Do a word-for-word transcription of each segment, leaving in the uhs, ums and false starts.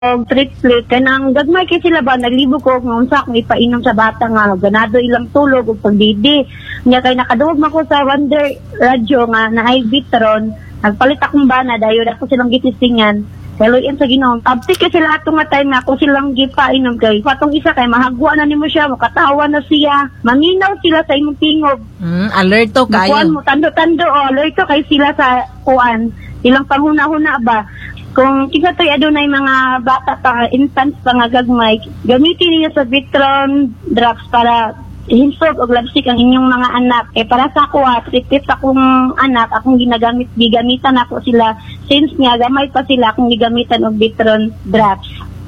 og triplet kanang gagmay kay sila ba naglibo ko kung unsa akong ipainom sa bata nga ganado ilang tulog ug pagdidi nya kay nakaduog man ko sa Wonder Radio nga naay Vitron nagpalit akong bana dayon ako silang gitisingan kay sa Ginoo abti kay sila atong nga time nga kung silang gipainom kay patong isa kay mahagwa na nimo siya makatawa na siya maminaw sila sa imong tingog mm, alerto kayo kuan mo tando-tando oh, alerto kay sila sa kuan ilang panghuna-huna ba. Kung kita to'y adunay mga bata pa, infants pa nga gagmay, gamitin niyo sa Vitron drops para hinsog o labsik ang inyong mga anak. Eh para sa ako ha, tripit akong anak, akong ginagamit, gigamitan ako sila. Since nga, gamay pa sila akong gigamitan og Vitron drops.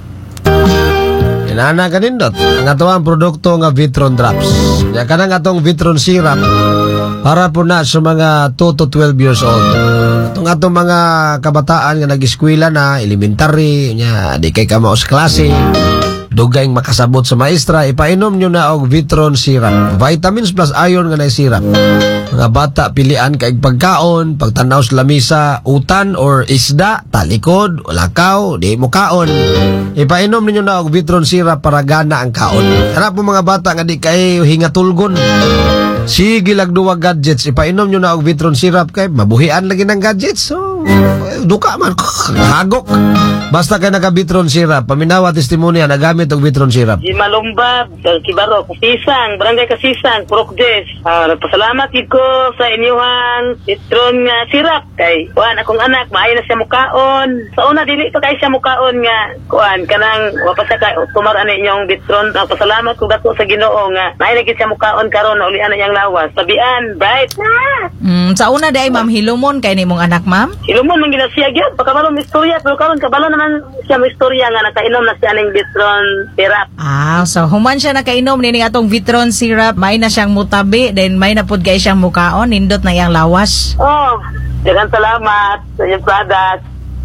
Inana kanindot, ang atong produkto nga Vitron drops. Ya kanang atong Vitron syrup para po na sa mga two to twelve years old. Itong atong mga kabataan nga nag-eskwela na, elementary, nya, di kay kamao sa klase, dugay makasabot sa maestra, ipainom nyo na og Vitron syrup. Vitamins plus iron nga na syrup. Mga bata, pilian kaig pagkaon, pagtanaw sa lamisa, utan or isda, talikod, lakaw, di mo kaon. Ipainom ninyo na og Vitron syrup para gana ang kaon. Hanap po mga bata nga di kay hingatulgon. Sige lag duwa gadgets, ipainom nyo na og Vitron syrup kay mabuhian lagi ng gadgets. So, duka man, hagok. Basta kay naka Vitron syrup, paminawa testimonya nagamit og Vitron syrup. Di Malumbab, Kibaro, Pisang, Barangay Kasisang, Purokdes. Uh, nagpasalamat ko sa inyuhang Vitron nga syrup kay kuan akong anak maayo na siya mukaon. Sa una dili pa kay siya mukaon nga kuan kanang wapasa kay tumaran inyong Vitron. Nagpasalamat ko dato sa Ginoo nga maayo na gid siya mukaon karon na ulian na iyang lawas. Tabian, bright. Mm, sa una day ma'am hilumon kay nimong anak ma'am. Hilumon man gid siya gyud pagkabalon istorya pero karon kabalo naman siya mo istorya nga nakainom na siya ning Vitron syrup. Ah, so human siya nakainom nini atong Vitron syrup, may na siyang mutabi, then may na pud kay siyang mukaon, nindot na iyang lawas. Oh, daghang salamat sa iyong product.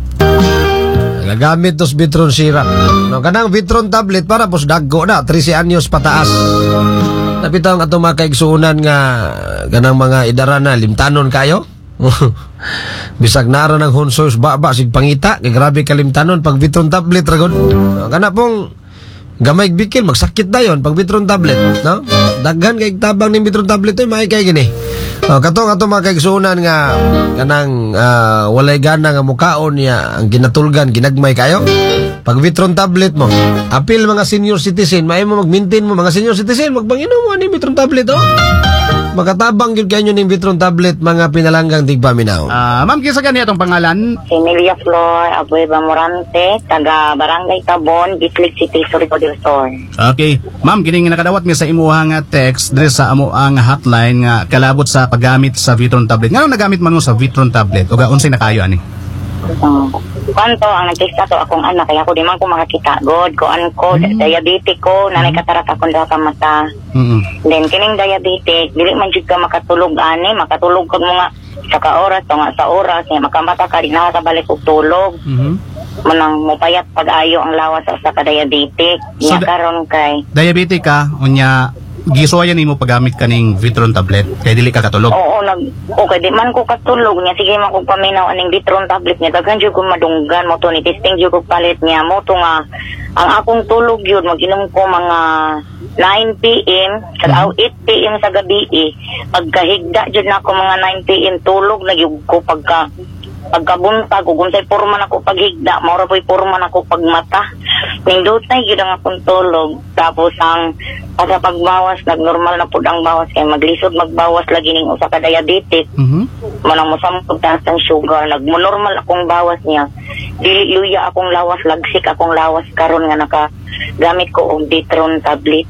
Nagamit tos Vitron syrup. No, kanang Vitron tablet para pos daggo na thirteen anyos pataas. Napitaw ang atong mga kaigsuunan nga kanang mga idara na limtanon kayo. Bisag nara ng honsos baba sig pangita kay grabe kalimtanon pag Vitron tablet ragon. No, kana pong gamay bikil magsakit dayon pag Vitron tablet, no? Daghan kay tabang ning Vitron tablet ay may kay gini. Oh, katong ato mga kaigsuunan nga kanang uh, walay gana nga mukaon niya ang ginatulgan ginagmay kayo. Pag Vitron tablet mo, apil mga senior citizen, may mo mag-maintain mo mga senior citizen, magbanginom mo ni Vitron tablet oh. Makatabang gyud kayo ning Vitron tablet mga pinalanggang tigpaminaw. Ah, uh, ma'am kinsa kani atong pangalan? Emilia Flor Abueva Morante, taga Barangay Tabon, Bislig City, Surigao del Sur. Okay. Ma'am, kini nga nakadawat mi sa imuha nga text diri sa amo ang hotline nga kalabot sa paggamit sa Vitron tablet. Ngano nagamit man mo sa Vitron tablet? O ga unsay nakayo ani? Uh, Kanto ang nag-text ato akong anak kaya ako di man ko makakita god ko an ko mm-hmm. diabetic ko nanay katarak akong duha ka mata. Mm-hmm. Then kining diabetic dili man jud ka makatulog ani makatulog kag mga sa ka oras to nga sa oras nga makamata ka di na kabalik og tulog. Mhm. Manang mupayat pag-ayo ang lawas sa ka diabetic. So, nya karon kay diabetic ka unya gisuwayan nimo paggamit kaning Vitron tablet kay dili ka katulog. Oo, nag okay di man ko katulog niya sige man ko paminaw aning Vitron tablet niya daghan jud ko madunggan mo to ni testing jud ko palit niya mo to nga ang akong tulog yun mag-inom ko mga nine p m sa mm-hmm. eight p m sa gabi eh. Pagkahigda jud na ako mga nine p m tulog na gyud ko pagka pagkabuntag ug unsay porma nako paghigda mao ra poy porma nako pagmata nindutay gyud ang akong tulog tapos ang sa pagbawas nagnormal na pud ang bawas kay maglisod magbawas lagi ning usa ka diabetic mhm manang mosamtog taas ang sugar nagmonormal akong bawas niya dili luya akong lawas lagsik akong lawas karon nga naka gamit ko og Vitron tablet.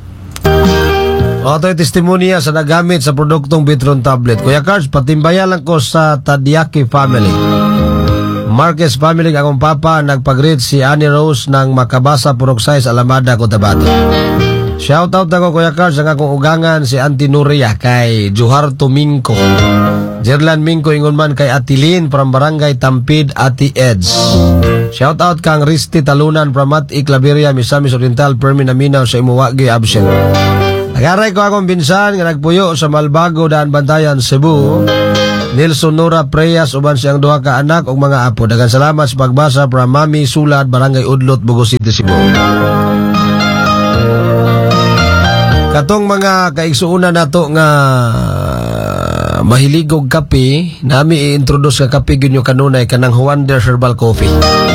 O, ito yung testimonya sa nagamit sa produktong Vitron tablet. Kuya Cards, patimbayan lang ko sa Tadiaki family. Marquez family, akong papa, nagpag-read si Annie Rose ng Makabasa Puroksay sa Alamada, Cotabato. Shoutout ako, Kuya Cards, ang akong ugangan si Auntie Nuria kay Juharto Minko. Jerlan Minko, ingon man kay Atilin from Barangay Tampid, Ati Eds. Shoutout kang Risti Talunan from Mat Iklaberia, Misamis Oriental, Permin Aminaw sa Imuwagi, absent. Nagaray ko akong binsan nga nagpuyo sa Malbago, Daan Bantayan, Cebu. Nelson Nora Preyas uban siyang duha ka anak ug mga apo. Daghang salamat sa pagbasa from Mami Sulad, Barangay Udlot, Bugos City, Cebu. Katong mga kaigsuuna nato nga mahiligog kape, nami i-introduce ka kape ginyo kanunay kanang Wonder Herbal Coffee.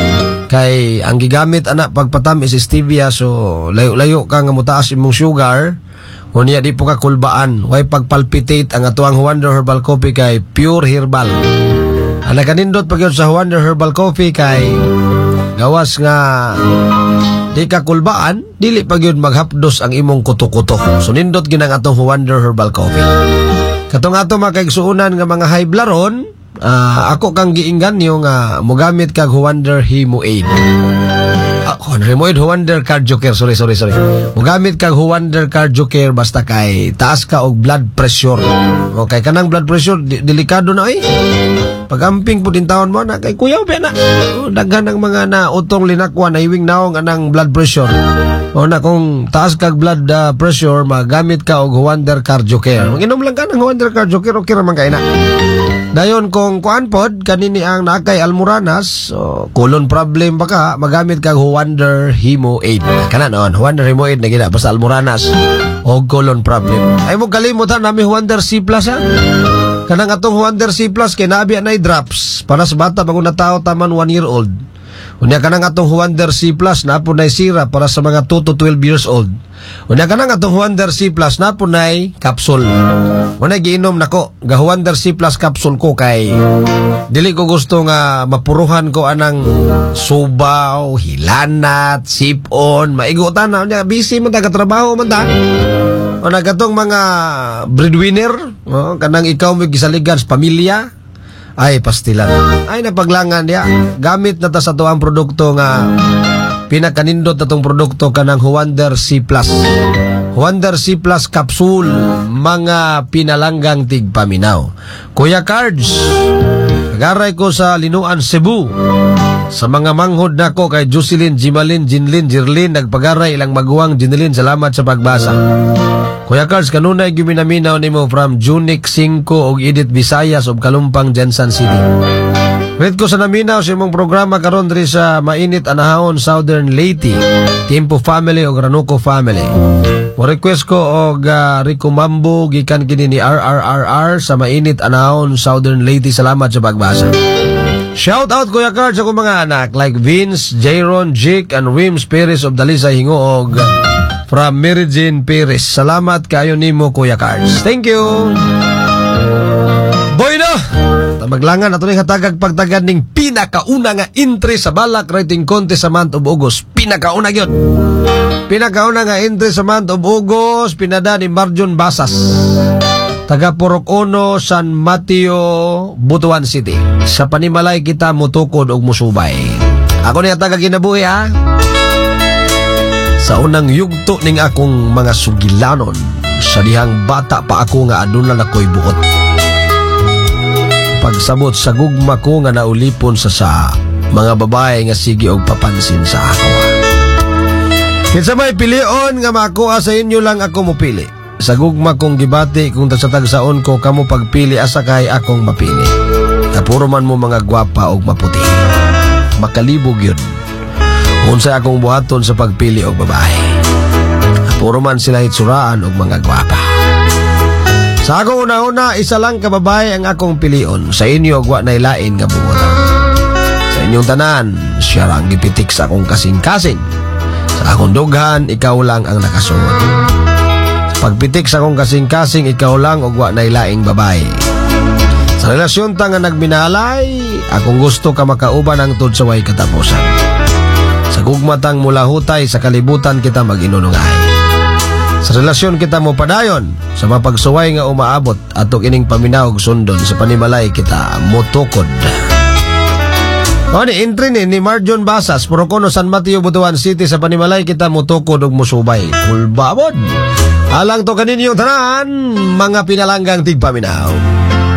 Kay ang gigamit ana pagpatamis is stevia, so layo-layo ka nga mutaas imong sugar. Unya di po ka kulbaan, way pagpalpitate ang atuang Wonder Herbal Coffee kay pure herbal. Ana kanindot pag yun sa Wonder Herbal Coffee kay gawas nga di ka kulbaan, dili pag yun maghapdos ang imong kuto-kuto. So nindot ginang atong Wonder Herbal Coffee. Katong ato makaigsuunan nga mga high blaron, uh, ako kang giinggan niyo nga mogamit kag Wonder Hemo Aid. Ah, Hemo Aid, Wonder Cardio Care, sorry, sorry, sorry. Mogamit kag Wonder Cardio Care basta kay taas ka og blood pressure. Okay, kanang blood pressure, di, delikado na ay. Pagamping po din taon mo na kay kuyaw pa na. Daghan ng mga na utong linakwan na iwing naong anang blood pressure. O na kung taas kag blood uh, pressure, magamit ka og Wonder Cardio Care. Mag-inom lang ka ng Wonder Cardio Care, okay raman kayo na. Dayon kung kuan pod, kanini ang nakay almoranas, so, colon problem pa ka, magamit kag Wonder Hemo Aid. Kana noon, Wonder Hemo Aid na gina, basta almoranas o colon problem. Ay mo kalimutan namin Wonder C Plus ha. Kanang atong Wonder C Plus kay nabi anay drops para sa bata bago na tao taman one year old. Unya kanang atong Wonder C Plus na po nay sirap para sa mga two to twelve years old. Unya kanang atong Wonder C Plus na po nay capsule. Una giinom nako ga Wonder C Plus capsule ko kay dili ko gusto nga mapuruhan ko anang subaw, hilanat, sipon, maigutan na unya busy man ta trabaho man ta. O nagatong mga breadwinner, oh, kanang ikaw may gisaligan sa pamilya, ay pastilan. Ay napaglangan dia. Gamit na ta sa tuang produkto nga pinakanindot na tong produkto kanang Wonder C Plus. Wonder C Plus capsule, mga pinalanggang tigpaminaw. Kuya Cards, nagaray ko sa Linuan, Cebu. Sa mga manghod nako kay Jocelyn, Jimalin, Jinlin, Jirlin, nagpagaray ilang maguwang Jinlin, salamat sa pagbasa. Kuya Cards, kanunay giminaminaw nimo from Junic Cinco og Edith Visayas og Kalumpang, Jensan City. Wait ko sa naminaw sa imong programa karon diri sa mainit anahon Southern Leyte, Tiempo Family og Ranuco Family. Mo request ko og uh, Rico Mambo gikan kini ni R R R R sa mainit anahon Southern Leyte, salamat sa pagbasa. Shout out Kuya Cards sa akong mga anak like Vince, Jayron, Jake and Wims Perez of Dalisa Hingoog from Mary Jane Perez. Salamat kayo nimo Kuya Cards. Thank you. Boy no. Maglangan ato ning hatagag pagtagad ning pinakauna nga entry sa balak writing contest sa month of August. Pinakauna gyud. Pinakauna nga entry sa month of August pinada ni Marjon Basas. Taga Purok Uno, San Mateo, Butuan City. Sa panimalay kita mutukod og musubay. Ako niya taga kinabuhi ha. Sa unang yugto ning akong mga sugilanon, sa dihang bata pa ako nga aduna na ko'y buot. Pagsabot sa gugma ko nga naulipon sa sa mga babae nga sige og papansin sa ako. Kinsa may pilion nga makuha sa inyo lang ako mupili. Sa gugma kong gibati kung sa tagsaon ko kamo pagpili asa kay akong mapili. Kapuro man mo mga gwapa og maputi. Makalibog yun. Unsay akong buhaton sa pagpili og babae. Kapuro man sila itsuraan og mga gwapa. Sa akong una-una, isa lang ka babae ang akong pilion. Sa inyo, wa na ilain nga buotan. Sa inyong tanan, siya lang gipitik sa akong kasing-kasing. Sa akong dughan, ikaw lang ang nakasuot. Sa pagpitik sa akong kasing-kasing, ikaw lang og wa na ilaing babae. Sa relasyon ta nga nagminalay, akong gusto ka makauban ang tod sa way katapusan. Sa gugmatang mula hutay, sa kalibutan kita mag-inunungay. Sa relasyon kita mo padayon, sa mapagsuway nga umaabot, atok ining paminaw og sundon, sa panimalay kita mutukod. O ni entry ni, ni Marjon Basas, Purok Uno, San Mateo, Butuan City, sa panimalay kita mutukod og musubay. Kulbabod! Alang to kaninyo tanan, mga pinalanggang tigpaminaw.